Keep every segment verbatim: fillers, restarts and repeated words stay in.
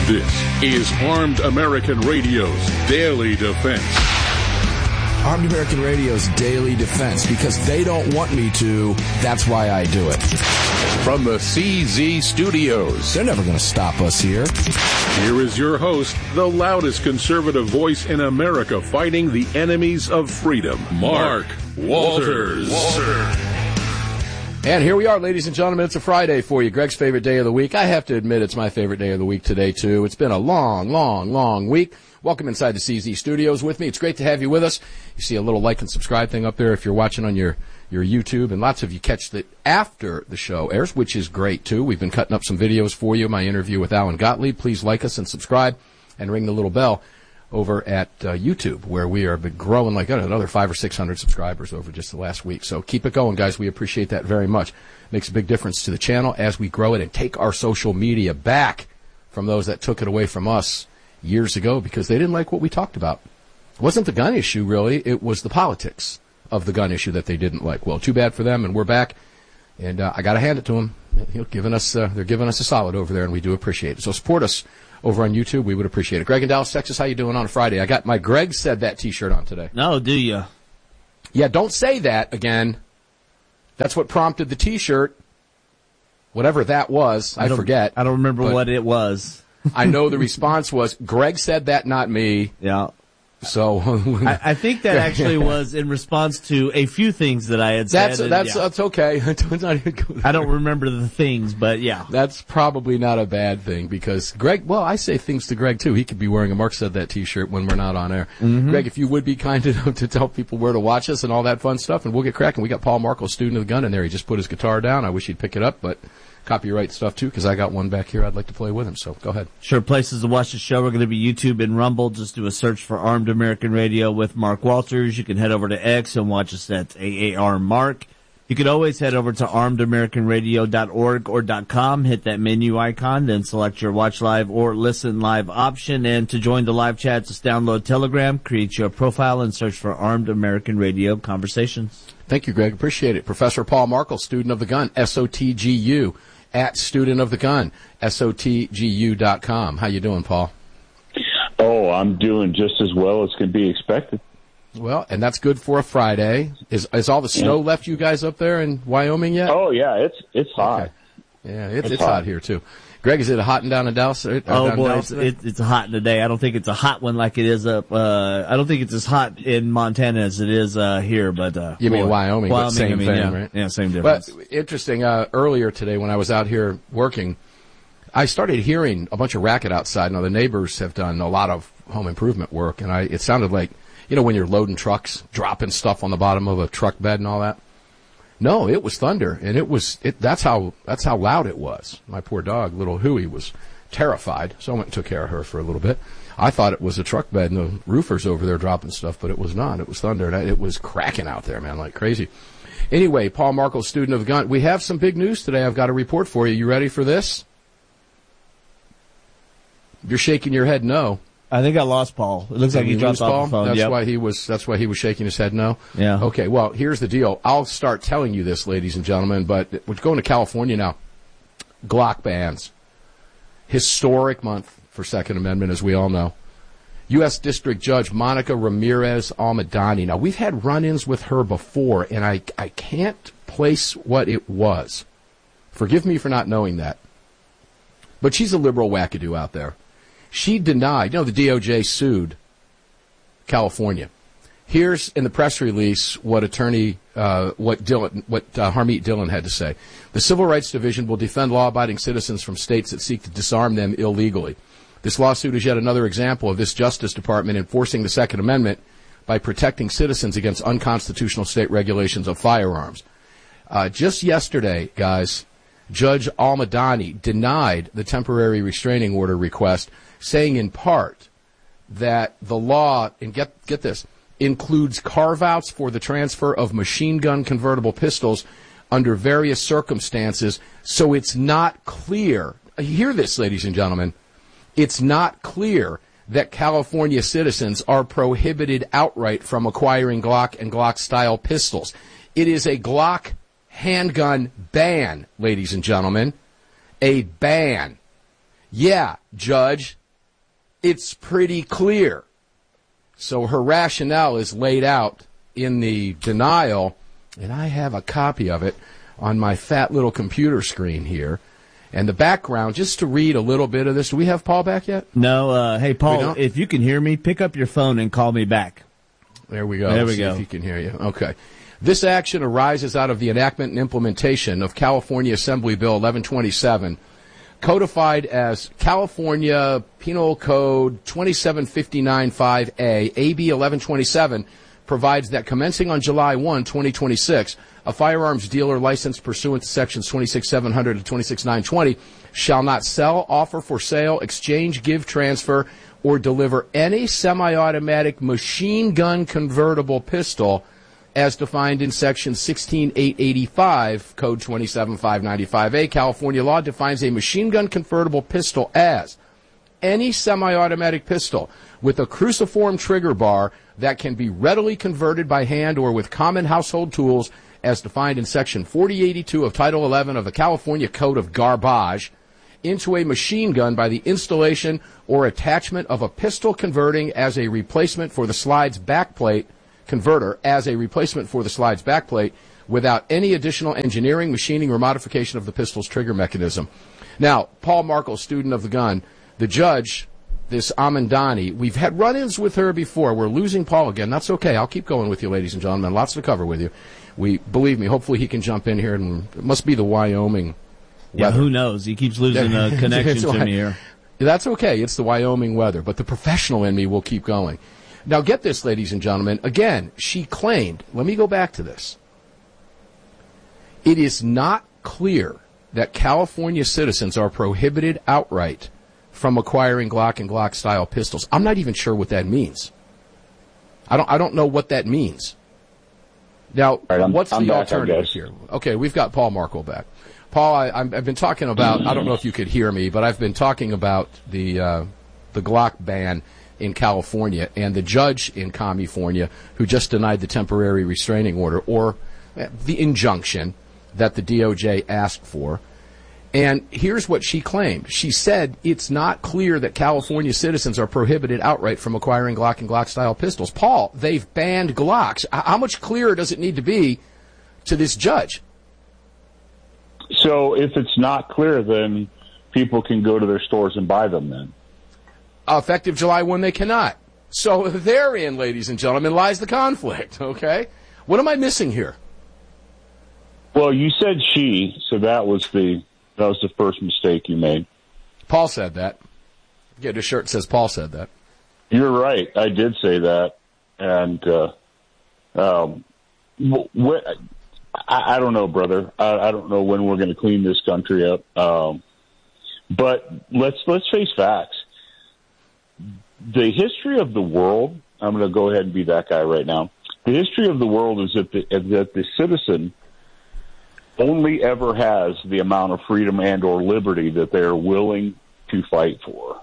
This is Armed American Radio's Daily Defense. Armed American Radio's Daily Defense, because they don't want me to, that's why I do it. From the C Z Studios. They're never going to stop us here. Here is your host, the loudest conservative voice in America fighting the enemies of freedom, Mark Walters. Walters. And here we are, ladies and gentlemen. It's a Friday for you, Greg's favorite day of the week. I have to admit it's my favorite day of the week today, too. It's been a long, long, long week. Welcome inside the C Z Studios with me. It's great to have you with us. You see a little like and subscribe thing up there if you're watching on your, your YouTube, and lots of you catch it after the show airs, which is great, too. We've been cutting up some videos for you, my interview with Alan Gottlieb. Please like us and subscribe and ring the little bell over at uh, YouTube, where we are been growing like uh, another five or six hundred subscribers over just the last week. So keep it going, guys. We appreciate that very much. Makes a big difference to the channel as we grow it and take our social media back from those that took it away from us years ago because they didn't like what we talked about. It wasn't the gun issue, really. It was the politics of the gun issue that they didn't like. Well, too bad for them, and we're back. And uh, I got to hand it to them. You know, giving us, uh, they're giving us a solid over there, and we do appreciate it. So support us over on YouTube. We would appreciate it. Greg in Dallas, Texas, how you doing on a Friday? I got my Greg Said That T-shirt on today. No, do you? Yeah, don't say that again. That's what prompted the T-shirt. Whatever that was, I, I forget. I don't remember what it was. I know the response was, Greg said that, not me. Yeah. So I, I think that actually was in response to a few things that I had that's, said. That's yeah. that's okay. I don't remember the things, but yeah. That's probably not a bad thing because Greg, well, I say things to Greg too. He could be wearing a Mark Said That T-shirt when we're not on air. Mm-hmm. Greg, if you would be kind enough to tell people where to watch us and all that fun stuff, and we'll get cracking. We got Paul Markle, student of the gun, in there. He just put his guitar down. I wish he'd pick it up, but copyright stuff too, because I got one back here I'd like to play with him, so go ahead. Sure, places to watch the show are going to be YouTube and Rumble. Just do a search for Armed American Radio with Mark Walters. You can head over to X and watch us at A A R Mark. You can always head over to armed american radio dot org or .com, hit that menu icon, then select your watch live or listen live option. And to join the live chat, just download Telegram, create your profile, and search for Armed American Radio Conversations. Thank you, Greg. Appreciate it. Professor Paul Markle, student of the gun, S O T G U. At Student of the Gun, S O T G U dot com. How you doing, Paul? Oh, I'm doing just as well as can be expected. Well, and that's good for a Friday. Is is all the snow yeah. left you guys up there in Wyoming yet? Oh, yeah, it's it's hot. Okay. Yeah, it's, it's, it's hot. hot here, too. Greg, is it hot and down in Dallas? Uh, oh, boy, Dallas it's, it's hot today. I don't think it's a hot one like it is up, uh, I don't think it's as hot in Montana as it is, uh, here, but, uh. You boy. mean Wyoming, Wyoming, but same I mean, thing, yeah. right? Yeah, same difference. But interesting, uh, earlier today when I was out here working, I started hearing a bunch of racket outside. Now, the neighbors have done a lot of home improvement work, and I, it sounded like, you know, when you're loading trucks, dropping stuff on the bottom of a truck bed and all that. No, it was thunder, and it was, it, that's how, that's how loud it was. My poor dog, little Huey, was terrified, so I went and took care of her for a little bit. I thought it was a truck bed and the roofers over there dropping stuff, but it was not. It was thunder, and it was cracking out there, man, like crazy. Anyway, Paul Markle, student of the gun. We have some big news today. I've got a report for you. You ready for this? You're shaking your head no. I think I lost Paul. It looks Did like he dropped off the phone. That's yep. why he was. That's why he was shaking his head no. Yeah. Okay. Well, here's the deal. I'll start telling you this, ladies and gentlemen. But we're going to California now. Glock bans. Historic month for Second Amendment, as we all know. U S District Judge Monica Ramirez Almadani. Now, we've had run-ins with her before, and I I can't place what it was. Forgive me for not knowing that. But she's a liberal wackadoo out there. She denied, you know, the D O J sued California. Here's in the press release what attorney, uh, what Dillon, what uh, Harmeet Dillon had to say. The Civil Rights Division will defend law-abiding citizens from states that seek to disarm them illegally. This lawsuit is yet another example of this Justice Department enforcing the Second Amendment by protecting citizens against unconstitutional state regulations of firearms. Uh, just yesterday, guys, Judge Almadani denied the temporary restraining order request, saying in part that the law, and get get this, includes carve-outs for the transfer of machine gun convertible pistols under various circumstances, so it's not clear. Hear this, ladies and gentlemen. It's not clear that California citizens are prohibited outright from acquiring Glock and Glock-style pistols. It is a Glock handgun ban, ladies and gentlemen. A ban. Yeah, Judge, it's pretty clear. So her rationale is laid out in the denial, and I have a copy of it on my fat little computer screen here. And the background, just to read a little bit of this. Do we have Paul back yet? No. Uh, hey, Paul, if you can hear me, pick up your phone and call me back. There we go. There Let's we see go. if he can hear you. Okay. This action arises out of the enactment and implementation of California Assembly Bill eleven twenty-seven, codified as California Penal Code twenty-seven fifty-nine five A. A B eleven twenty-seven provides that commencing on July first, twenty twenty-six, a firearms dealer licensed pursuant to sections twenty-six seven hundred to twenty-six nine twenty shall not sell, offer for sale, exchange, give, transfer, or deliver any semi-automatic machine gun convertible pistol as defined in section sixteen eight eighty-five, code twenty-seven five ninety-five A. California law defines a machine gun convertible pistol as any semi-automatic pistol with a cruciform trigger bar that can be readily converted by hand or with common household tools as defined in section forty eighty-two of Title eleven of the California Code of Garbage into a machine gun by the installation or attachment of a pistol converting as a replacement for the slide's backplate converter as a replacement for the slide's backplate without any additional engineering, machining, or modification of the pistol's trigger mechanism. Now, Paul Markle, student of the gun, the judge, this Amandani, we've had run-ins with her before. We're losing Paul again. That's okay. I'll keep going with you, ladies and gentlemen. Lots to cover with you. We believe me. Hopefully he can jump in here, and it must be the Wyoming Yeah, weather. who knows? He keeps losing a connection to me here. That's okay. It's the Wyoming weather, but the professional in me will keep going. Now, get this, ladies and gentlemen. Again, she claimed, let me go back to this. It is not clear that California citizens are prohibited outright from acquiring Glock and Glock-style pistols. I'm not even sure what that means. I don't I don't know what that means. Now, right, I'm, what's I'm the back, alternative here? Okay, we've got Paul Markle back. Paul, I, I've been talking about, I don't know if you could hear me, but I've been talking about the uh, the Glock ban in California and the judge in California who just denied the temporary restraining order or the injunction that the D O J asked for. And here's what she claimed. She said it's not clear that California citizens are prohibited outright from acquiring Glock and Glock-style pistols. Paul, they've banned Glocks. How much clearer does it need to be to this judge? So if it's not clear, then people can go to their stores and buy them then. Effective July first, they cannot. So therein, ladies and gentlemen, lies the conflict, okay? What am I missing here? Well, you said she, so that was the that was the first mistake you made. Paul said that. Get a shirt that says Paul said that. You're right. I did say that. And uh, um, what, I, I don't know, brother. I, I don't know when we're going to clean this country up. Um, but let's let's face facts. The history of the world, I'm going to go ahead and be that guy right now. The history of the world is that the, that the citizen only ever has the amount of freedom and or liberty that they are willing to fight for.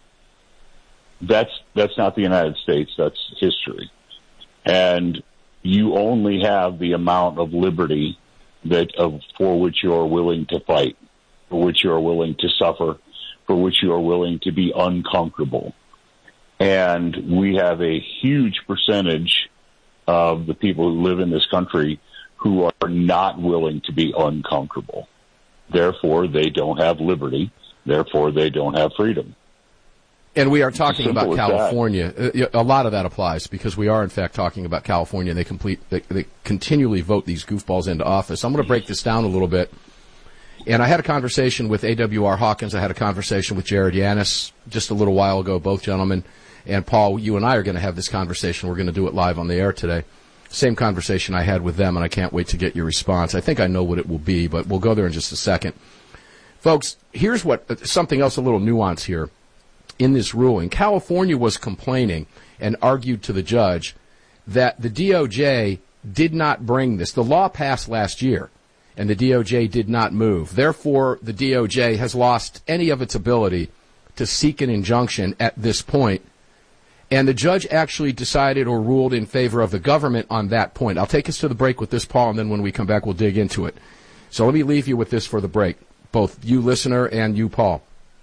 That's that's not the United States. That's history. And you only have the amount of liberty that of for which you are willing to fight, for which you are willing to suffer, for which you are willing to be uncomfortable. And we have a huge percentage of the people who live in this country who are not willing to be uncomfortable. Therefore, they don't have liberty. Therefore, they don't have freedom. And we are talking about as California. That. A lot of that applies because we are, in fact, talking about California. And they complete, they, they continually vote these goofballs into office. I'm going to break this down a little bit. And I had a conversation with A W R Hawkins. I had a conversation with Jared Yanis just a little while ago, both gentlemen. And Paul, you and I are going to have this conversation. We're going to do it live on the air today. Same conversation I had with them, and I can't wait to get your response. I think I know what it will be, but we'll go there in just a second. Folks, here's what something else, a little nuance here. In this ruling, California was complaining and argued to the judge that the D O J did not bring this. The law passed last year, and the D O J did not move. Therefore, the D O J has lost any of its ability to seek an injunction at this point. And the judge actually decided or ruled in favor of the government on that point. I'll take us to the break with this, Paul, and then when we come back, we'll dig into it. So let me leave you with this for the break, both you, listener, and you, Paul.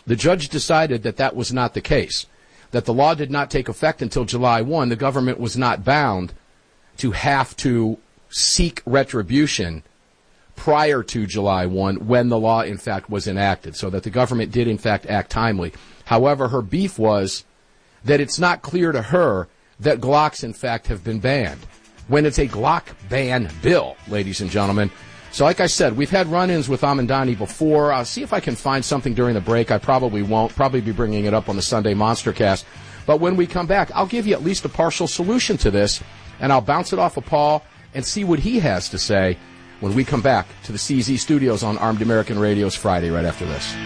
The judge decided that that was not the case, that the law did not take effect until July first. The government was not bound to have to seek retribution prior to July first when the law, in fact, was enacted, so that the government did, in fact, act timely. However, her beef was that it's not clear to her that Glocks, in fact, have been banned, when it's a Glock ban bill, ladies and gentlemen. So like I said, we've had run-ins with Amandani before. I'll see if I can find something during the break. I probably won't. Probably be bringing it up on the Sunday Monstercast. But when we come back, I'll give you at least a partial solution to this, and I'll bounce it off of Paul and see what he has to say when we come back to the C Z studios on Armed American Radio's Friday right after this.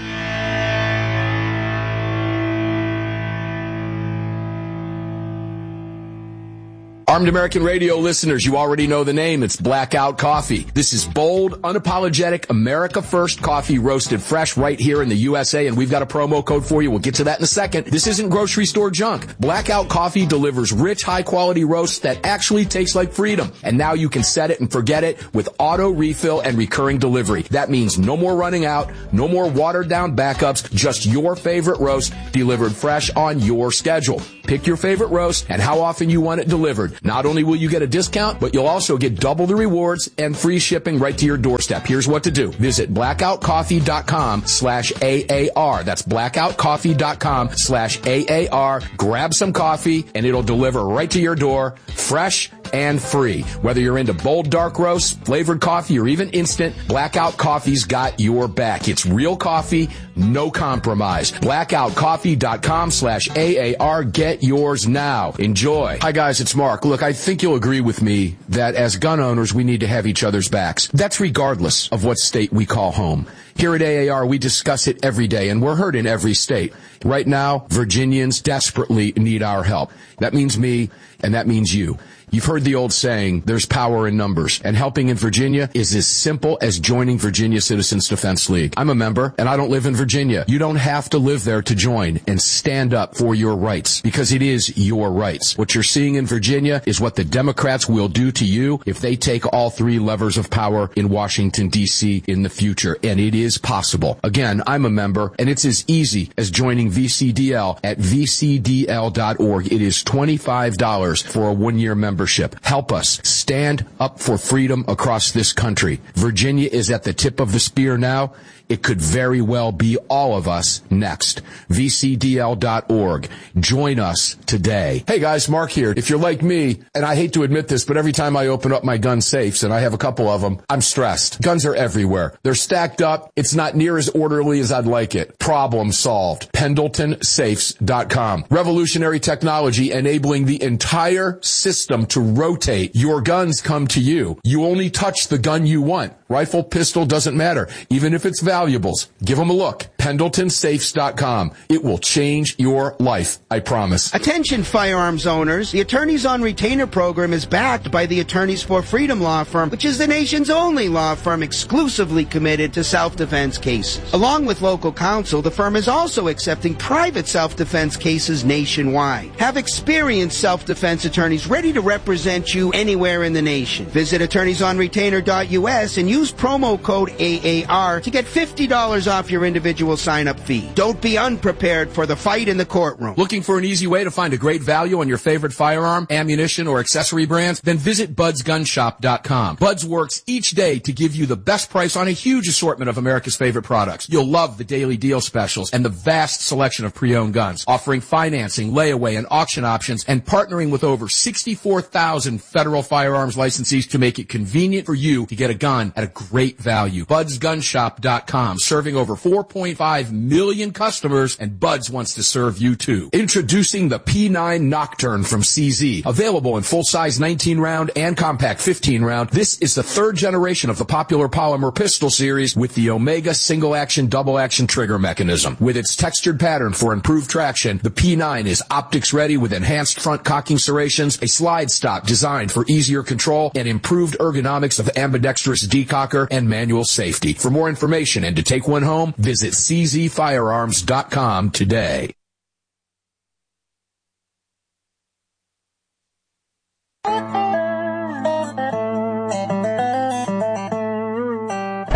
Armed American Radio listeners, you already know the name. It's Blackout Coffee. This is bold, unapologetic, America First coffee roasted fresh right here in the U S A, and we've got a promo code for you. We'll get to that in a second. This isn't grocery store junk. Blackout Coffee delivers rich, high-quality roasts that actually taste like freedom. And now you can set it and forget it with auto refill and recurring delivery. That means no more running out, no more watered-down backups, just your favorite roast delivered fresh on your schedule. Pick your favorite roast and how often you want it delivered. Not only will you get a discount, but you'll also get double the rewards and free shipping right to your doorstep. Here's what to do. Visit blackoutcoffee.com slash AAR. That's blackoutcoffee.com slash AAR. Grab some coffee and it'll deliver right to your door, fresh and free. Whether you're into bold dark roasts, flavored coffee, or even instant, Blackout Coffee's got your back. It's real coffee, no compromise. blackoutcoffee.com slash AAR. Get yours now. Enjoy. Hi guys, it's Mark. Look, I think you'll agree with me that as gun owners, we need to have each other's backs. That's regardless of what state we call home. Here at A A R, we discuss it every day, and we're heard in every state. Right now, Virginians desperately need our help. That means me, and that means you. You've heard the old saying, there's power in numbers, and helping in Virginia is as simple as joining Virginia Citizens Defense League. I'm a member, and I don't live in Virginia. You don't have to live there to join and stand up for your rights, because it is your rights. What you're seeing in Virginia is what the Democrats will do to you if they take all three levers of power in Washington, D C in the future, and it is possible. Again, I'm a member, and it's as easy as joining V C D L at v c d l dot org. It is twenty-five dollars for a one-year membership. Help us stand up for freedom across this country. Virginia is at the tip of the spear now. It could very well be all of us next. v c d l dot org. Join us today. Hey guys, Mark here. If you're like me, and I hate to admit this, but every time I open up my gun safes, and I have a couple of them, I'm stressed. Guns are everywhere. They're stacked up. It's not near as orderly as I'd like it. Problem solved. Pendleton Safes dot com. Revolutionary technology enabling the entire system to rotate. Your guns come to you. You only touch the gun you want. Rifle, pistol, doesn't matter. Even if it's valuables, give them a look. Pendleton Safes dot com. It will change your life, I promise. Attention firearms owners. The Attorneys on Retainer program is backed by the Attorneys for Freedom law firm, which is the nation's only law firm exclusively committed to self-defense cases. Along with local counsel, the firm is also accepting private self-defense cases nationwide. Have experienced self-defense attorneys ready to represent you anywhere in the nation. Visit attorneys on retainer dot u s and use promo code A A R to get fifty dollars off your individual sign-up fee. Don't be unprepared for the fight in the courtroom. Looking for an easy way to find a great value on your favorite firearm, ammunition, or accessory brands? Then visit buds gun shop dot com. Buds works each day to give you the best price on a huge assortment of America's favorite products. You'll love the daily deal specials and the vast selection of pre-owned guns, offering financing, layaway, and auction options, and partnering with over sixty-four thousand federal firearms licensees to make it convenient for you to get a gun at a great value. buds gun shop dot com, serving over four point five million customers, and Buds wants to serve you too. Introducing the P nine Nocturne from C Z. Available in full-size nineteen round and compact fifteen round, this is the third generation of the popular polymer pistol series with the Omega single-action, double-action trigger mechanism. With its textured pattern for improved traction, the P nine is optics-ready with enhanced front cocking serrations, a slide stop designed for easier control, and improved ergonomics of ambidextrous decocker and manual safety. For more information and to take one home, visit c z firearms dot com today.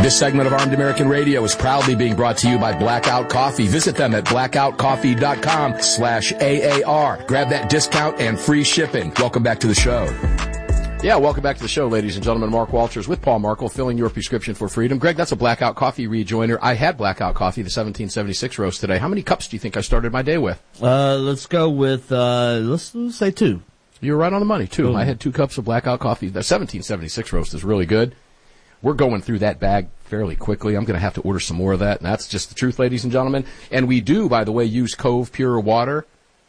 This segment of Armed American Radio is proudly being brought to you by Blackout Coffee. Visit them at blackout coffee dot com slash A A R. Grab that discount and free shipping. Welcome back to the show. Yeah, welcome back to the show, ladies and gentlemen. Mark Walters with Paul Markle, filling your prescription for freedom. Greg, that's a Blackout Coffee rejoiner. I had Blackout Coffee, the seventeen seventy-six roast today. How many cups do you think I started my day with? Uh, let's go with, uh, let's, let's say two. You were right on the money, two. Ooh. I had two cups of Blackout Coffee. The seventeen seventy-six roast is really good. We're going through that bag fairly quickly. I'm going to have to order some more of that, and that's just the truth, ladies and gentlemen. And we do, by the way, use Cove Pure Water,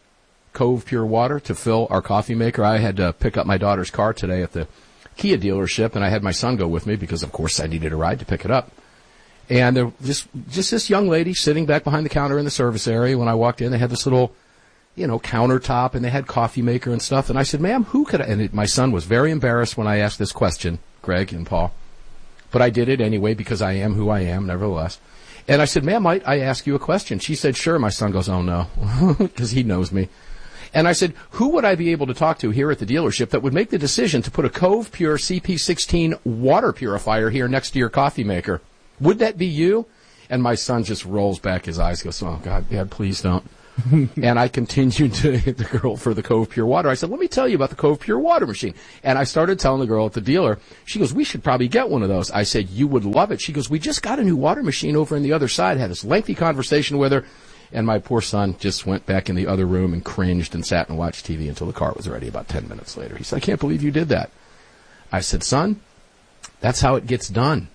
Cove Pure Water to fill our coffee maker. I had to pick up my daughter's car today at the Kia dealership, and I had my son go with me because, of course, I needed a ride to pick it up. And there just just this young lady sitting back behind the counter in the service area. When I walked in, they had this little, you know, countertop, and they had coffee maker and stuff. And I said, ma'am, who could I? And it, my son was very embarrassed when I asked this question, Greg and Paul. But I did it anyway because I am who I am, nevertheless. And I said, ma'am, might I ask you a question? She said, sure. My son goes, oh, no, because he knows me. And I said, who would I be able to talk to here at the dealership that would make the decision to put a Cove Pure C P sixteen water purifier here next to your coffee maker? Would that be you? And my son just rolls back his eyes, goes, oh, God, Dad, please don't. And I continued to hit the girl for the Cove Pure Water. I said, let me tell you about the Cove Pure Water machine. And I started telling the girl at the dealer. She goes, we should probably get one of those. I said, you would love it. She goes, we just got a new water machine over on the other side. Had this lengthy conversation with her. And my poor son just went back in the other room and cringed and sat and watched T V until the car was ready about ten minutes later. He said, I can't believe you did that. I said, son, that's how it gets done.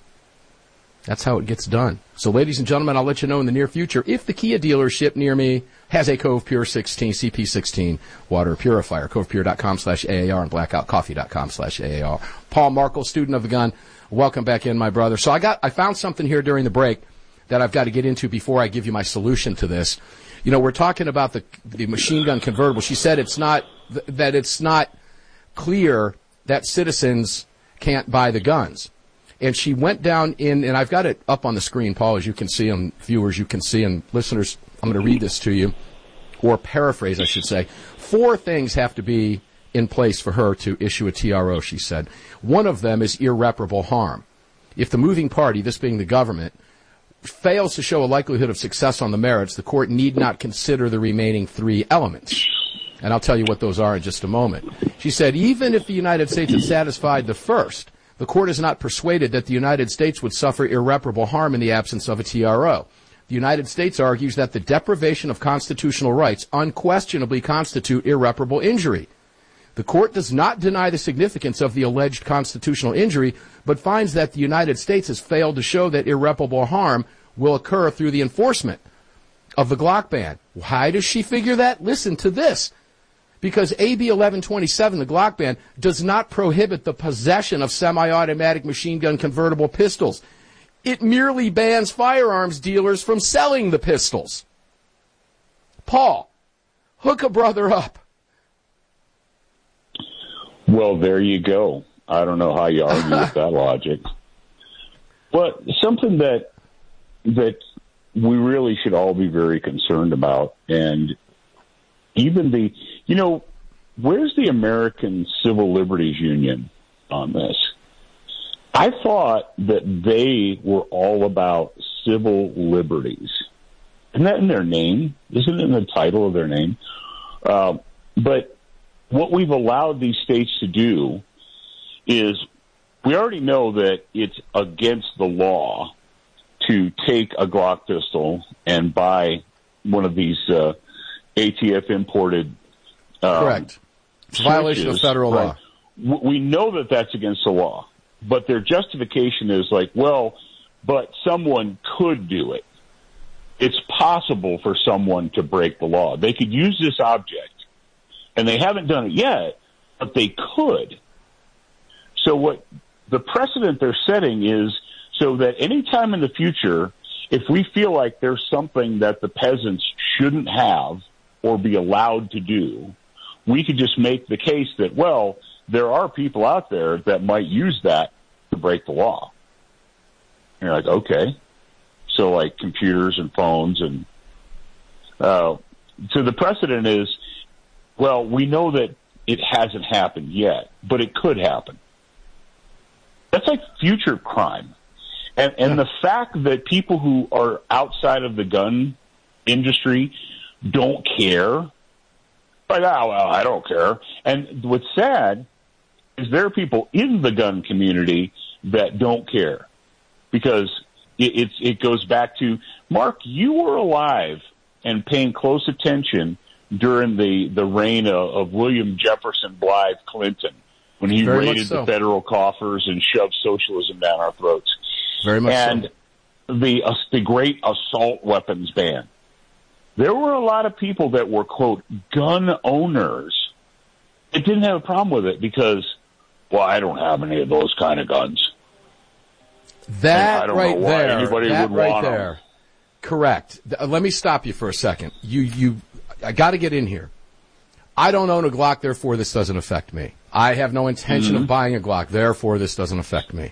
That's how it gets done. So, ladies and gentlemen, I'll let you know in the near future if the Kia dealership near me has a Cove Pure sixteen, C P sixteen water purifier. covepure dot com slash A A R and blackout coffee dot com slash A A R. Paul Markle, student of the gun. Welcome back in, my brother. So I got, I found something here during the break that I've got to get into before I give you my solution to this. You know, we're talking about the the machine gun convertible. She said it's not, th- that it's not clear that citizens can't buy the guns. And she went down in, and I've got it up on the screen, Paul, as you can see, and viewers, you can see, and listeners, I'm going to read this to you, or paraphrase, I should say. Four things have to be in place for her to issue a T R O, she said. One of them is irreparable harm. If the moving party, this being the government, fails to show a likelihood of success on the merits, the court need not consider the remaining three elements. And I'll tell you what those are in just a moment. She said, even if the United States had satisfied the first, the court is not persuaded that the United States would suffer irreparable harm in the absence of a T R O. The United States argues that the deprivation of constitutional rights unquestionably constitute irreparable injury. The court does not deny the significance of the alleged constitutional injury, but finds that the United States has failed to show that irreparable harm will occur through the enforcement of the Glock ban. Why does she figure that? Listen to this. Because A B eleven twenty-seven, the Glock ban, does not prohibit the possession of semi-automatic machine gun convertible pistols. It merely bans firearms dealers from selling the pistols. Paul, hook a brother up. Well, there you go. I don't know how you argue with that logic. But something that that we really should all be very concerned about, and even the, you know, where's the American Civil Liberties Union on this? I thought that they were all about civil liberties. Isn't that in their name? Isn't it in the title of their name? Uh, but what we've allowed these states to do is we already know that it's against the law to take a Glock pistol and buy one of these uh, A T F imported. Um, Correct. It's a violation of federal right? law. We know that that's against the law, but their justification is like, well, but someone could do it. It's possible for someone to break the law. They could use this object, and they haven't done it yet, but they could. So what the precedent they're setting is so that any time in the future, if we feel like there's something that the peasants shouldn't have or be allowed to do, we could just make the case that, well, there are people out there that might use that to break the law. And you're like, okay. So like computers and phones and, uh, so the precedent is, well, we know that it hasn't happened yet, but it could happen. That's like future crime. And, and the fact that people who are outside of the gun industry don't care, like, oh, well, I don't care. And what's sad is there are people in the gun community that don't care, because it, it's, it goes back to, Mark, you were alive and paying close attention during the, the reign of, of William Jefferson Blythe Clinton, when he Very raided so. the federal coffers and shoved socialism down our throats. Very much and so. the uh, the great assault weapons ban. There were a lot of people that were, quote, gun owners that didn't have a problem with it because, well, I don't have any of those kind of guns. That I don't right know why there, anybody that would right want there. them. Correct. Th- Let me stop you for a second. You, you, I got to get in here. I don't own a Glock, therefore this doesn't affect me. I have no intention mm-hmm. of buying a Glock, therefore this doesn't affect me.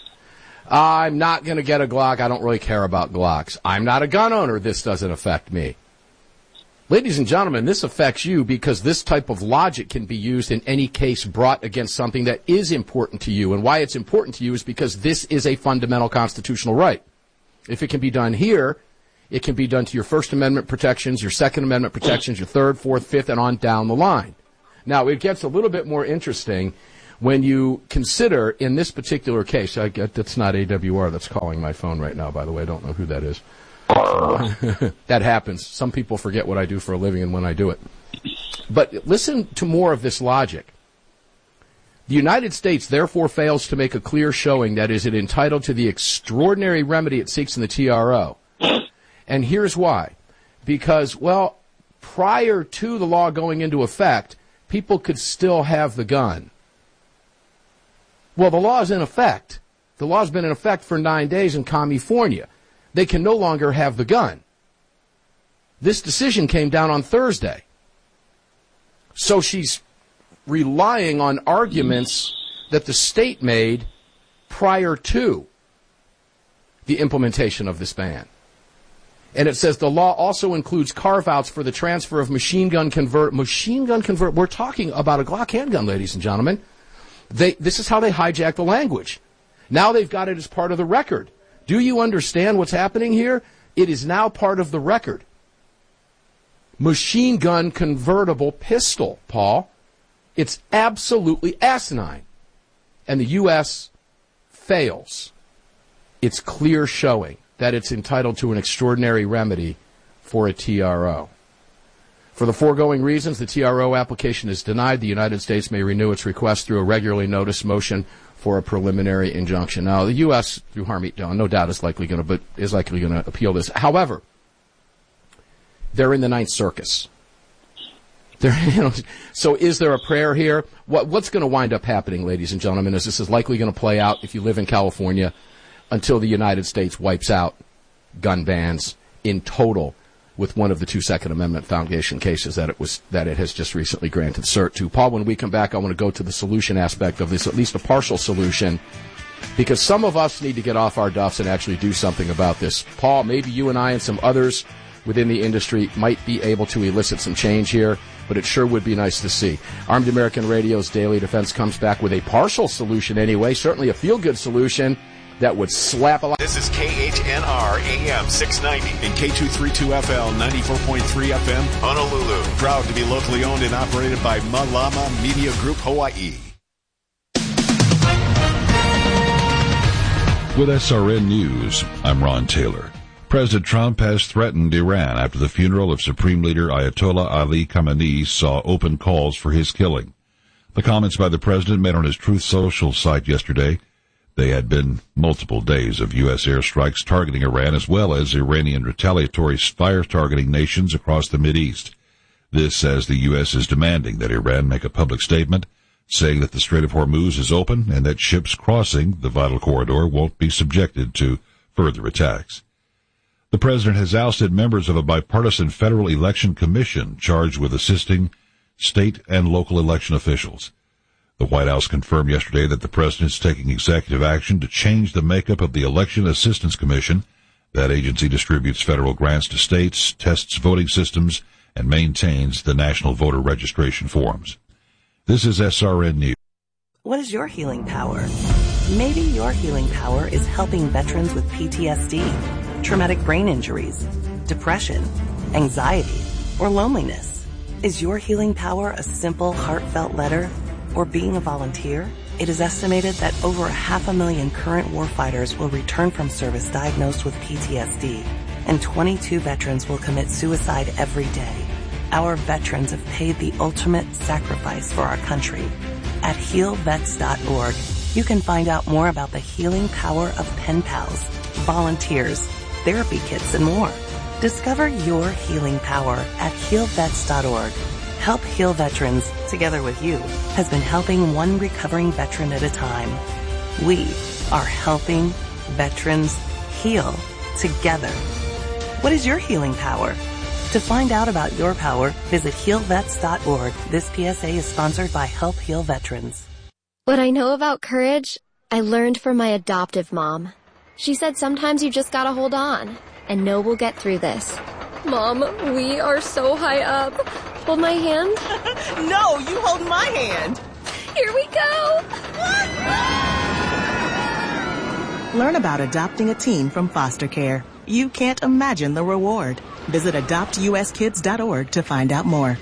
I'm not going to get a Glock. I don't really care about Glocks. I'm not a gun owner. This doesn't affect me. Ladies and gentlemen, this affects you because this type of logic can be used in any case brought against something that is important to you. And why it's important to you is because this is a fundamental constitutional right. If it can be done here, it can be done to your First Amendment protections, your Second Amendment protections, your third, fourth, fifth, and on down the line. Now, it gets a little bit more interesting when you consider, in this particular case, I get, that's not A W R that's calling my phone right now, by the way. I don't know who that is. That happens. Some people forget what I do for a living and when I do it. But listen to more of this logic. The United States therefore fails to make a clear showing that is it entitled to the extraordinary remedy it seeks in the T R O. And here's why. Because, well, prior to the law going into effect, people could still have the gun. Well, the law is in effect. The law's been in effect for nine days in California. They can no longer have the gun. This decision came down on Thursday. So she's relying on arguments that the state made prior to the implementation of this ban. And it says the law also includes carve-outs for the transfer of machine gun convert, machine gun convert. We're talking about a Glock handgun, ladies and gentlemen. They, this is how they hijack the language. Now they've got it as part of the record. Do you understand what's happening here? It is now part of the record. Machine gun convertible pistol, Paul. It's absolutely asinine. And the U S fails. It's clear showing that it's entitled to an extraordinary remedy for a T R O. For the foregoing reasons, the T R O application is denied. The United States may renew its request through a regularly noticed motion for a preliminary injunction. Now, the U S, through Harmeet Dillon, no doubt is likely going to, but is likely going to appeal this. However, they're in the Ninth Circus. They're, you know, so is there a prayer here? What, what's going to wind up happening, ladies and gentlemen, is this is likely going to play out if you live in California until the United States wipes out gun bans in total with one of the two Second Amendment Foundation cases that it was that it has just recently granted cert to. Paul, when we come back, I want to go to the solution aspect of this, at least a partial solution, because some of us need to get off our duffs and actually do something about this. Paul, maybe you and I and some others within the industry might be able to elicit some change here, but it sure would be nice to see. Armed American Radio's Daily Defense comes back with a partial solution anyway, certainly a feel-good solution that would slap a lot. This is K H N R A M six ninety and K two thirty-two F L ninety-four point three F M Honolulu. Proud to be locally owned and operated by Malama Media Group Hawaii. With S R N News, I'm Ron Taylor. President Trump has threatened Iran after the funeral of Supreme Leader Ayatollah Ali Khamenei saw open calls for his killing. The comments by the president made on his Truth Social site yesterday. They had been multiple days of U S airstrikes targeting Iran as well as Iranian retaliatory fire targeting nations across the Mideast. This as the U S is demanding that Iran make a public statement saying that the Strait of Hormuz is open and that ships crossing the vital corridor won't be subjected to further attacks. The president has ousted members of a bipartisan federal election commission charged with assisting state and local election officials. The White House confirmed yesterday that the president is taking executive action to change the makeup of the Election Assistance Commission. That agency distributes federal grants to states, tests voting systems, and maintains the national voter registration forms. This is S R N News. What is your healing power? Maybe your healing power is helping veterans with P T S D, traumatic brain injuries, depression, anxiety, or loneliness. Is your healing power a simple, heartfelt letter or being a volunteer? It is estimated that over a half a million current warfighters will return from service diagnosed with P T S D, and twenty-two veterans will commit suicide every day. Our veterans have paid the ultimate sacrifice for our country. At heal vets dot org, you can find out more about the healing power of pen pals, volunteers, therapy kits, and more. Discover your healing power at heal vets dot org. Help Heal Veterans, together with you, has been helping one recovering veteran at a time. We are helping veterans heal together. What is your healing power? To find out about your power, visit heal vets dot org. This P S A is sponsored by Help Heal Veterans. What I know about courage, I learned from my adoptive mom. She said sometimes you just gotta hold on, and know we'll get through this. Mom, we are so high up. Hold my hand. No, you hold my hand. Here we go. Learn about adopting a teen from foster care. You can't imagine the reward. Visit adopt u s kids dot org to find out more.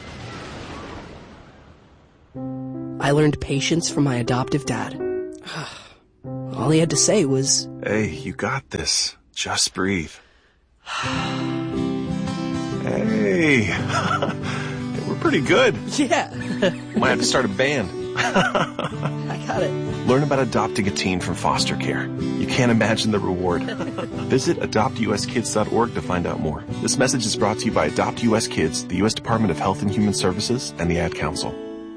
I learned patience from my adoptive dad. All he had to say was, "Hey, you got this. Just breathe." Hey, we're pretty good. Yeah. Might have to start a band. I got it. Learn about adopting a teen from foster care. You can't imagine the reward. Visit adopt u s kids dot org to find out more. This message is brought to you by Adopt U S Kids, the U S Department of Health and Human Services, and the Ad Council.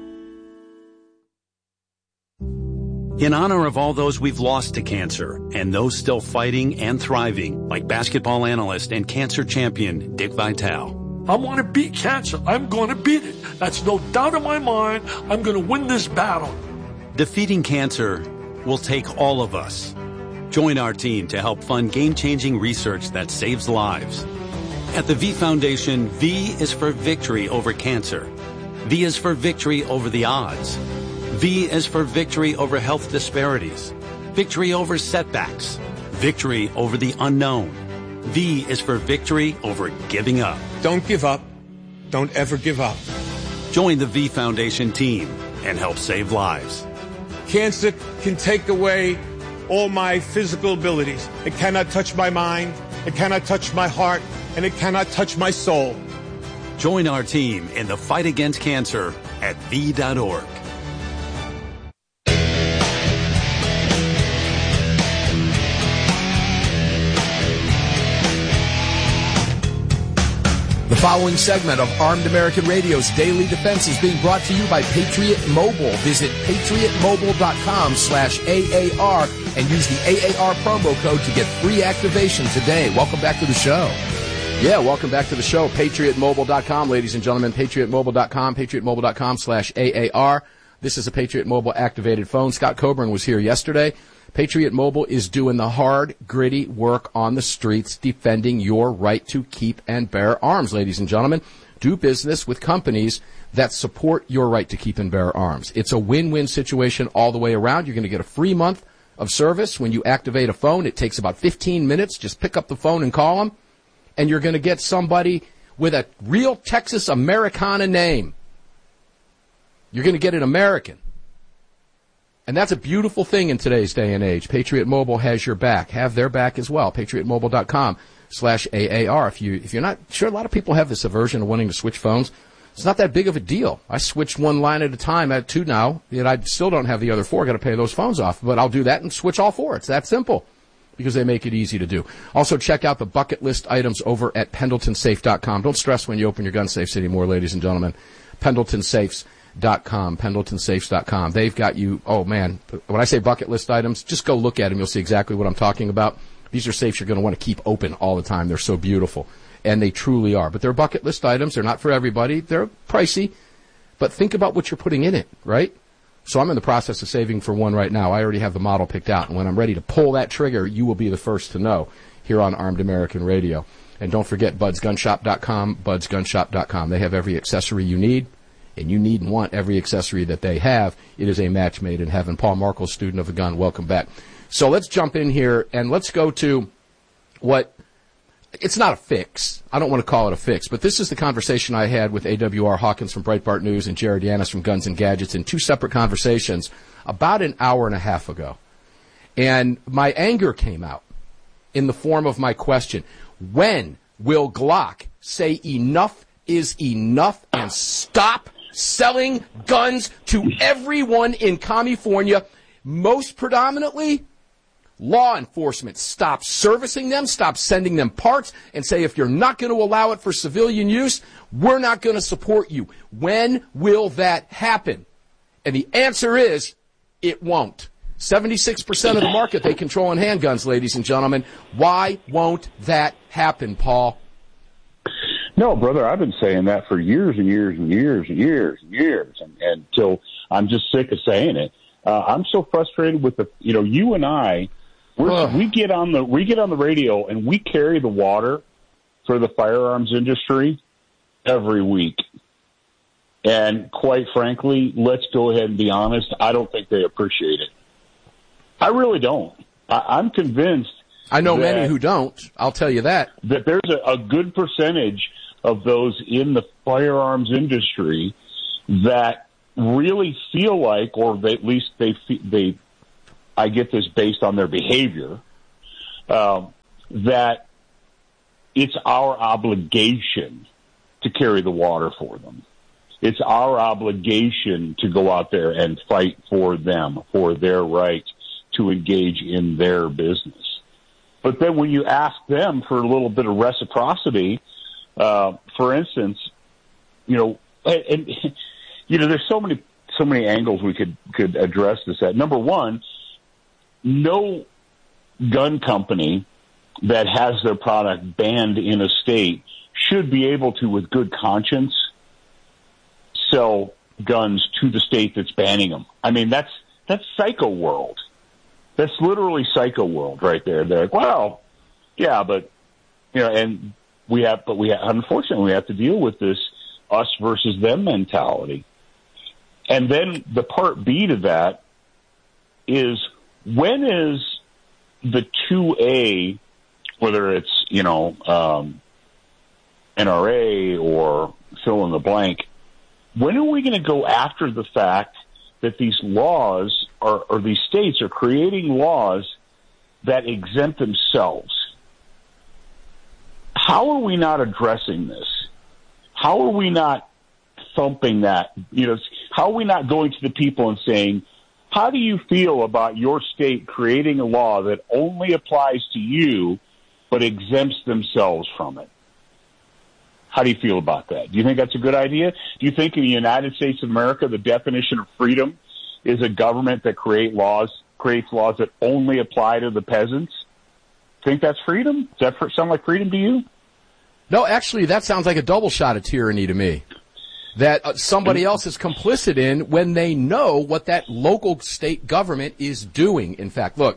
In honor of all those we've lost to cancer and those still fighting and thriving, like basketball analyst and cancer champion Dick Vitale. I want to beat cancer. I'm going to beat it. That's no doubt in my mind. I'm going to win this battle. Defeating cancer will take all of us. Join our team to help fund game-changing research that saves lives. At the V Foundation, V is for victory over cancer. V is for victory over the odds. V is for victory over health disparities, victory over setbacks, victory over the unknown. V is for victory over giving up. Don't give up. Don't ever give up. Join the V Foundation team and help save lives. Cancer can take away all my physical abilities. It cannot touch my mind, it cannot touch my heart, and it cannot touch my soul. Join our team in the fight against cancer at V dot org. The following segment of Armed American Radio's Daily Defense is being brought to you by Patriot Mobile. Visit patriot mobile dot com slash A A R and use the A A R promo code to get free activation today. Welcome back to the show. Yeah, welcome back to the show. patriot mobile dot com, ladies and gentlemen. patriot mobile dot com, patriot mobile dot com slash A A R. This is a Patriot Mobile activated phone. Scott Coburn was here yesterday. Patriot Mobile is doing the hard, gritty work on the streets, defending your right to keep and bear arms, ladies and gentlemen. Do business with companies that support your right to keep and bear arms. It's a win-win situation all the way around. You're going to get a free month of service when you activate a phone. It takes about fifteen minutes. Just pick up the phone and call them, and you're going to get somebody with a real Texas Americana name. You're going to get an American. And that's a beautiful thing in today's day and age. Patriot Mobile has your back. Have their back as well. patriot mobile dot com slash A A R. If, you, if you're not sure, a lot of people have this aversion to wanting to switch phones. It's not that big of a deal. I switch one line at a time at two now, yet I still don't have the other four. I've got to pay those phones off. But I'll do that and switch all four. It's that simple because they make it easy to do. Also, check out the bucket list items over at pendleton safe dot com. Don't stress when you open your gun safes anymore, ladies and gentlemen. pendleton safes dot com, pendleton safes dot com. They've got you, oh man, when I say bucket list items, just go look at them. You'll see exactly what I'm talking about. These are safes you're going to want to keep open all the time. They're so beautiful. And they truly are. But they're bucket list items. They're not for everybody. They're pricey. But think about what you're putting in it, right? So I'm in the process of saving for one right now. I already have the model picked out. And when I'm ready to pull that trigger, you will be the first to know here on Armed American Radio. And don't forget buds gun shop dot com, buds gun shop dot com. They have every accessory you need. and you need and want every accessory that they have, it is a match made in heaven. Paul Markel, student of the gun, welcome back. So let's jump in here, and let's go to what, it's not a fix. I don't want to call it a fix, but this is the conversation I had with A W R Hawkins from Breitbart News and Jared Yanis from Guns and Gadgets in two separate conversations about an hour and a half ago. And my anger came out in the form of my question, when will Glock say enough is enough and stop selling guns to everyone in California, most predominantly law enforcement? Stop servicing them, stop sending them parts, and say if you're not going to allow it for civilian use, we're not going to support you. When will that happen? And the answer is, it won't. seventy-six percent of the market they control in handguns, ladies and gentlemen. Why won't that happen, Paul? No, brother, I've been saying that for years and years and years and years and years, and, and until I'm just sick of saying it. Uh, I'm so frustrated with the, you know, you and I, we're, we get on the we get on the radio and we carry the water for the firearms industry every week. And quite frankly, let's go ahead and be honest, I don't think they appreciate it. I really don't. I, I'm convinced. I know that, many who don't. I'll tell you that. That there's a, a good percentage of those in the firearms industry that really feel like, or they, at least they, they, I get this based on their behavior, um, that it's our obligation to carry the water for them. It's our obligation to go out there and fight for them, for their right to engage in their business. But then when you ask them for a little bit of reciprocity, uh, for instance, you know, and, and you know, there's so many so many angles we could could address this at. Number one, no gun company that has their product banned in a state should be able to, with good conscience, sell guns to the state that's banning them. I mean, that's that's psycho world. That's literally psycho world right there. They're like, well, yeah, but you know, and we have, but we have, unfortunately, we have to deal with this us versus them mentality. And then the part B to that is, when is the two A, whether it's, you know, um, N R A or fill in the blank, when are we going to go after the fact that these laws are, or these states are creating laws that exempt themselves? How are we not addressing this? How are we not thumping that? You know, how are we not going to the people and saying, how do you feel about your state creating a law that only applies to you but exempts themselves from it? How do you feel about that? Do you think that's a good idea? Do you think in the United States of America, the definition of freedom is a government that create laws, creates laws that only apply to the peasants? Think that's freedom? Does that sound like freedom to you? No, actually, that sounds like a double shot of tyranny to me. That uh, somebody else is complicit in when they know what that local state government is doing. In fact, look,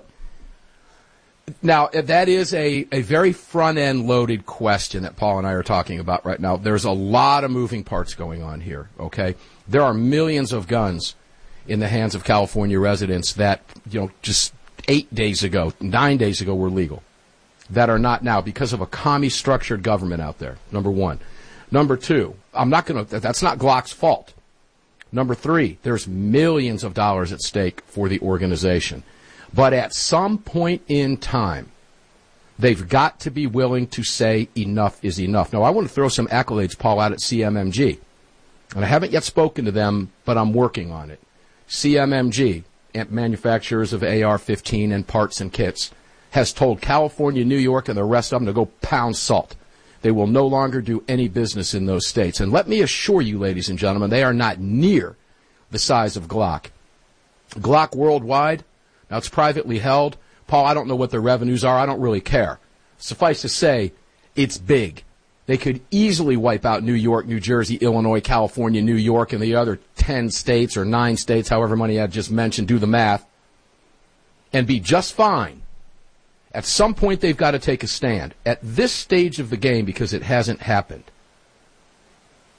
now that is a, a very front-end loaded question that Paul and I are talking about right now. There's a lot of moving parts going on here, okay? There are millions of guns in the hands of California residents that, you know, just eight days ago, nine days ago were legal, that are not now because of a commie-structured government out there, number one. Number two, I'm not going to, that's not Glock's fault. Number three, there's millions of dollars at stake for the organization. But at some point in time, they've got to be willing to say enough is enough. Now, I want to throw some accolades, Paul, out at C M M G. And I haven't yet spoken to them, but I'm working on it. C M M G, manufacturers of A R fifteen and parts and kits, has told California, New York, and the rest of them to go pound salt. They will no longer do any business in those states. And let me assure you, ladies and gentlemen, they are not near the size of Glock. Glock worldwide, now it's privately held. Paul, I don't know what their revenues are. I don't really care. Suffice to say, it's big. They could easily wipe out New York, New Jersey, Illinois, California, New York, and the other ten states or nine states, however many I just mentioned, do the math, and be just fine. At some point, they've got to take a stand. At this stage of the game, because it hasn't happened,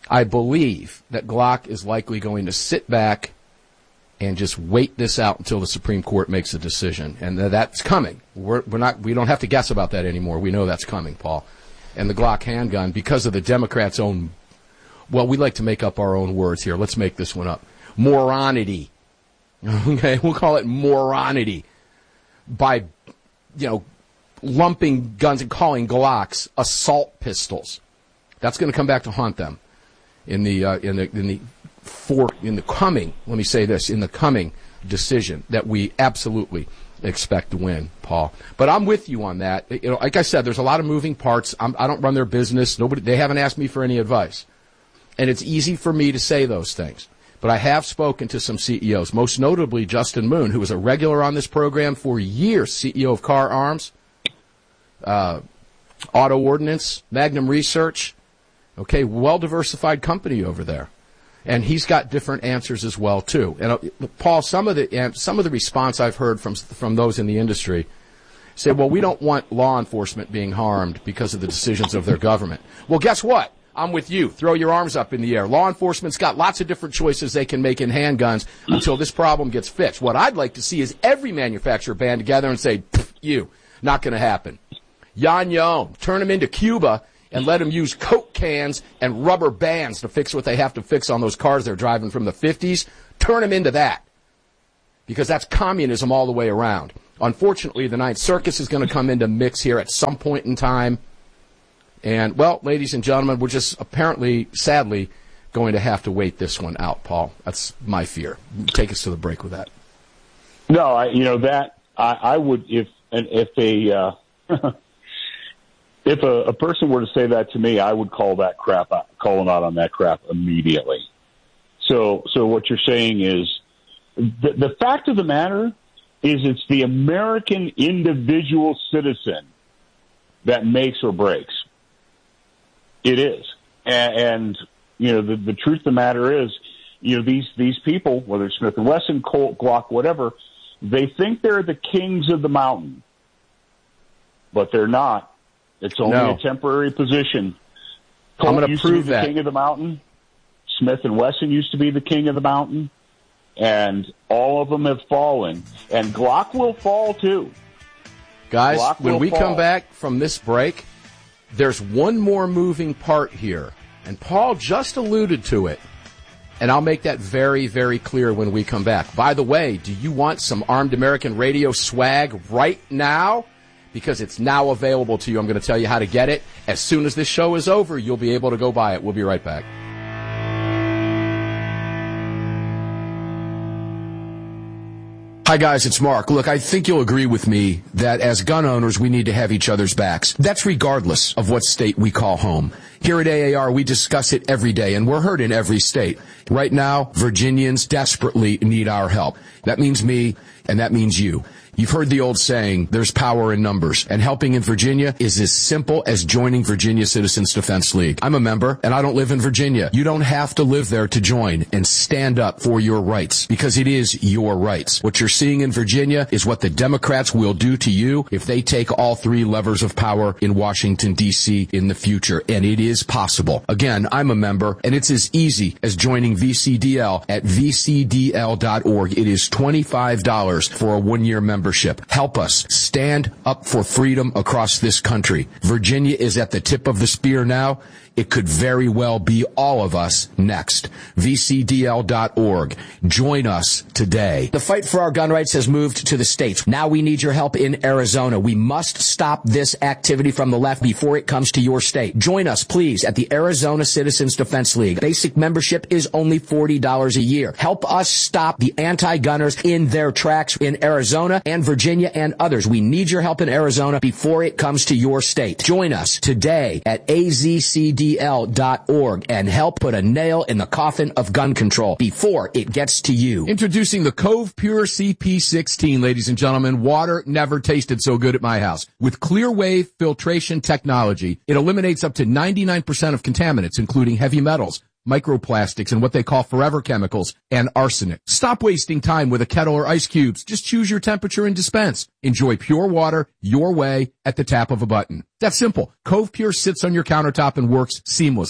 I believe that Glock is likely going to sit back and just wait this out until the Supreme Court makes a decision. And that's coming. We're, we're not, we don't have to guess about that anymore. We know that's coming, Paul. And the Glock handgun, because of the Democrats' own, well, we like to make up our own words here. Let's make this one up. Moronity. Okay, we'll call it moronity. By, you know, lumping guns and calling Glocks assault pistols. That's going to come back to haunt them in the uh, in the in the for in the coming. Let me say this: in the coming decision that we absolutely expect to win, Paul. But I'm with you on that. You know, like I said, there's a lot of moving parts. I'm, I don't run their business. Nobody. They haven't asked me for any advice, and it's easy for me to say those things. But I have spoken to some C E Os, most notably Justin Moon, who was a regular on this program for years, C E O of Car Arms, uh, Auto Ordnance, Magnum Research. Okay, well-diversified company over there. And he's got different answers as well, too. And, uh, Paul, some of the some of the response I've heard from from those in the industry say, well, we don't want law enforcement being harmed because of the decisions of their government. Well, guess what? I'm with you. Throw your arms up in the air. Law enforcement's got lots of different choices they can make in handguns until this problem gets fixed. What I'd like to see is every manufacturer band together and say, you, not going to happen. Yan Yon, turn them into Cuba and let them use Coke cans and rubber bands to fix what they have to fix on those cars they're driving from the fifties. Turn them into that. Because that's communism all the way around. Unfortunately, the Ninth Circus is going to come into mix here at some point in time. And, well, ladies and gentlemen, we're just apparently, sadly, going to have to wait this one out, Paul. That's my fear. Take us to the break with that. No, I, you know, that, I, I would, if, if a, uh, if a, a person were to say that to me, I would call that crap out, call them out on that crap immediately. So, so what you're saying is, the, the fact of the matter is it's the American individual citizen that makes or breaks. It is. And, and you know, the, the truth of the matter is, you know, these, these people, whether it's Smith and Wesson, Colt, Glock, whatever, they think they're the kings of the mountain, but they're not. It's only no. a temporary position. Colt I'm going used to prove to be the that. king of the mountain. Smith and Wesson used to be the king of the mountain, and all of them have fallen. And Glock will fall too. Guys, Glock when will we fall. come back from this break, there's one more moving part here, and Paul just alluded to it, and I'll make that very, very clear when we come back. By the way, do you want some Armed American Radio swag right now? Because it's now available to you. I'm going to tell you how to get it. As soon as this show is over, you'll be able to go buy it. We'll be right back. Hi, guys, it's Mark. Look, I think you'll agree with me that as gun owners, we need to have each other's backs. That's regardless of what state we call home. Here at A A R, we discuss it every day, and we're heard in every state. Right now, Virginians desperately need our help. That means me, and that means you. You've heard the old saying, there's power in numbers, and helping in Virginia is as simple as joining Virginia Citizens Defense League. I'm a member, and I don't live in Virginia. You don't have to live there to join and stand up for your rights, because it is your rights. What you're seeing in Virginia is what the Democrats will do to you if they take all three levers of power in Washington, D C in the future, and it is possible. Again, I'm a member, and it's as easy as joining V C D L at V C D L dot org. It is twenty-five dollars for a one-year membership. Help us stand up for freedom across this country. Virginia is at the tip of the spear now. It could very well be all of us next. V C D L dot org. Join us today. The fight for our gun rights has moved to the states. Now we need your help in Arizona. We must stop this activity from the left before it comes to your state. Join us, please, at the Arizona Citizens Defense League. Basic membership is only forty dollars a year. Help us stop the anti-gunners in their tracks in Arizona and Virginia and others. We need your help in Arizona before it comes to your state. Join us today at A Z C D L dot org and help put a nail in the coffin of gun control before it gets to you. Introducing the Cove Pure C P sixteen, ladies and gentlemen. Water never tasted so good at my house. With clear wave filtration technology, it eliminates up to ninety-nine percent of contaminants, including heavy metals, microplastics, and what they call forever chemicals, and arsenic. Stop wasting time with a kettle or ice cubes. Just choose your temperature and dispense. Enjoy pure water your way at the tap of a button. That's simple. Cove Pure sits on your countertop and works seamlessly.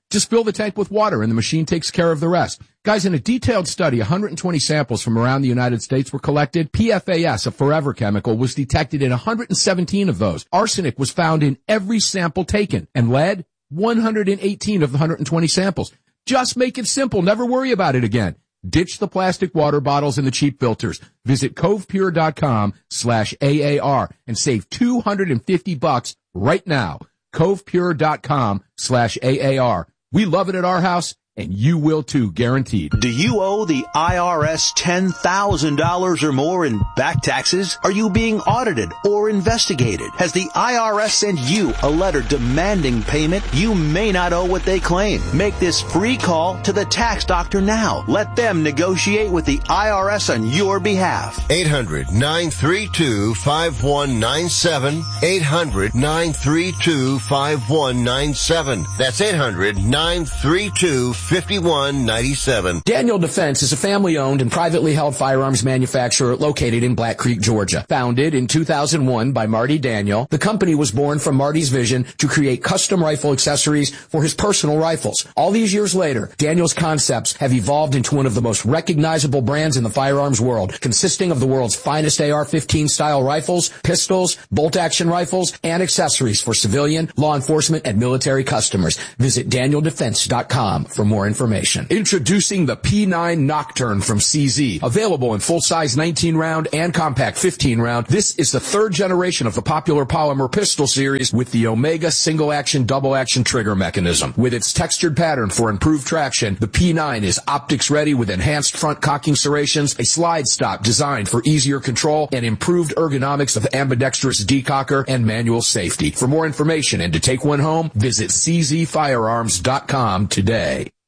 Just fill the tank with water and the machine takes care of the rest. Guys, in a detailed study, one hundred twenty samples from around the United States were collected. P F A S, a forever chemical, was detected in one hundred seventeen of those. Arsenic was found in every sample taken. And lead, one hundred eighteen of the one hundred twenty samples. Just make it simple. Never worry about it again. Ditch the plastic water bottles and the cheap filters. Visit covepure.com slash AAR and save two hundred fifty bucks right now. covepure.com slash AAR. We love it at our house, and you will too, guaranteed. Do you owe the I R S ten thousand dollars or more in back taxes? Are you being audited or investigated? Has the I R S sent you a letter demanding payment? You may not owe what they claim. Make this free call to the tax doctor now. Let them negotiate with the I R S on your behalf. eight hundred, nine three two, five one nine seven. eight hundred, nine three two, five one nine seven. That's eight hundred, nine three two, fifty-one ninety-seven. Daniel Defense is a family-owned and privately held firearms manufacturer located in Black Creek, Georgia. Founded in two thousand one by Marty Daniel, the company was born from Marty's vision to create custom rifle accessories for his personal rifles. All these years later, Daniel's concepts have evolved into one of the most recognizable brands in the firearms world, consisting of the world's finest A R fifteen style rifles, pistols, bolt-action rifles, and accessories for civilian, law enforcement, and military customers. Visit daniel defense dot com for more information. Introducing the P nine Nocturne from C Z. Available in full-size nineteen round and compact fifteen round, this is the third generation of the popular polymer pistol series with the Omega single-action, double-action trigger mechanism. With its textured pattern for improved traction, the P nine is optics-ready with enhanced front cocking serrations, a slide stop designed for easier control, and improved ergonomics of ambidextrous decocker and manual safety. For more information and to take one home, visit c z firearms dot com today.